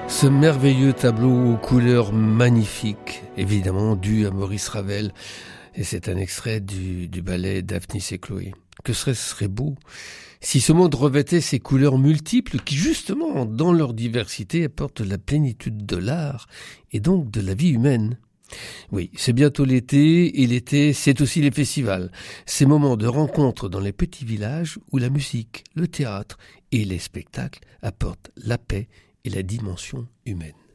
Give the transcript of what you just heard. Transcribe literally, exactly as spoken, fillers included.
Ce merveilleux tableau aux couleurs magnifiques, évidemment dû à Maurice Ravel, et c'est un extrait du, du ballet Daphnis et Chloé. Que serait, ce serait beau si ce monde revêtait ces couleurs multiples qui, justement, dans leur diversité, apportent la plénitude de l'art et donc de la vie humaine. Oui, c'est bientôt l'été, et l'été, c'est aussi les festivals, ces moments de rencontre dans les petits villages où la musique, le théâtre et les spectacles apportent la paix et la dimension humaine.